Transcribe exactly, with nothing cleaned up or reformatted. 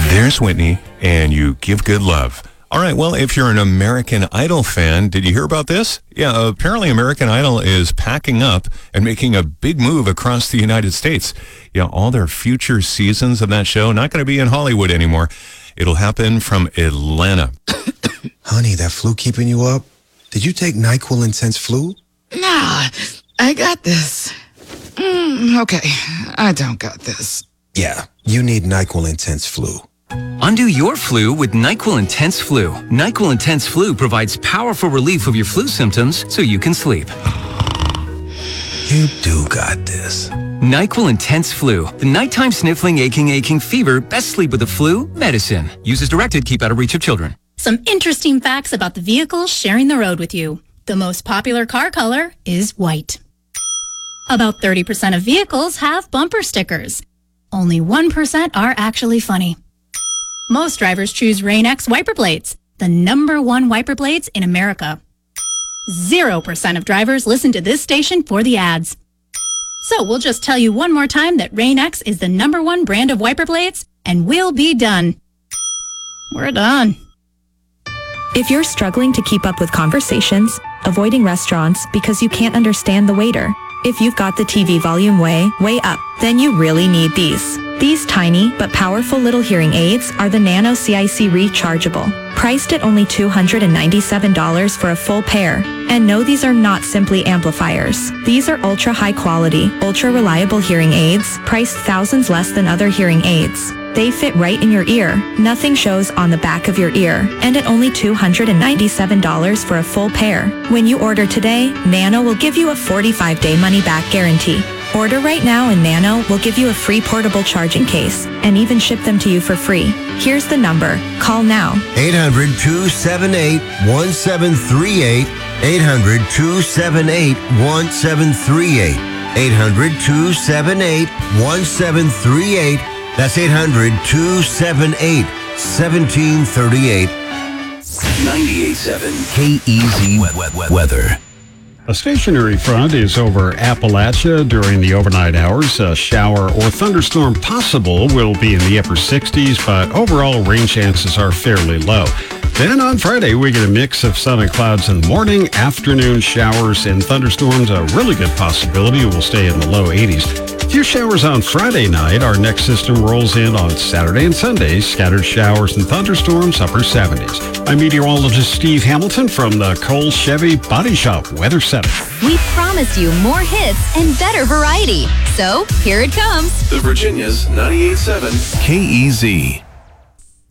There's Whitney, and You Give Good Love. All right, well, if you're an American Idol fan, did you hear about this? Yeah, apparently American Idol is packing up and making a big move across the United States. Yeah, all their future seasons of that show not going to be in Hollywood anymore. It'll happen from Atlanta. Honey, that flu keeping you up? Did you take NyQuil Intense Flu? Nah, I got this. Mm, okay, I don't got this. Yeah, you need NyQuil Intense Flu. Undo your flu with NyQuil Intense Flu. NyQuil Intense Flu provides powerful relief of your flu symptoms so you can sleep. You do got this. NyQuil Intense Flu. The nighttime sniffling, aching, aching fever. Best sleep with the flu medicine. Use as directed. Keep out of reach of children. Some interesting facts about the vehicles sharing the road with you. The most popular car color is white. About thirty percent of vehicles have bumper stickers. Only one percent are actually funny. Most drivers choose Rain-X wiper blades, the number one wiper blades in America. Zero percent of drivers listen to this station for the ads. So we'll just tell you one more time that Rain-X is the number one brand of wiper blades, and we'll be done. We're done. If you're struggling to keep up with conversations, avoiding restaurants because you can't understand the waiter, if you've got the T V volume way, way up, then you really need these. These tiny but powerful little hearing aids are the Nano C I C Rechargeable, priced at only two hundred ninety-seven dollars for a full pair. And no, these are not simply amplifiers. These are ultra high quality, ultra reliable hearing aids, priced thousands less than other hearing aids. They fit right in your ear, nothing shows on the back of your ear, and at only two hundred ninety-seven dollars for a full pair. When you order today, Nano will give you a forty-five day money-back guarantee. Order right now and Nano will give you a free portable charging case and even ship them to you for free. Here's the number. Call now. eight hundred, two seven eight, one seven three eight. eight hundred, two seven eight, one seven three eight. eight hundred, two seven eight, one seven three eight. That's eight hundred, two seven eight, one seven three eight. ninety-eight point seven K E Z Weather. A stationary front is over Appalachia during the overnight hours. A shower or thunderstorm possible will be in the upper sixties, but overall rain chances are fairly low. Then on Friday, we get a mix of sun and clouds in the morning, afternoon showers and thunderstorms. A really good possibility will stay in the low eighties. A few showers on Friday night. Our next system rolls in on Saturday and Sunday. Scattered showers and thunderstorms, upper seventies. I'm meteorologist Steve Hamilton from the Cole Chevy Body Shop Weather Center. We promised you more hits and better variety. So here it comes. The Virginia's ninety-eight point seven K E Z.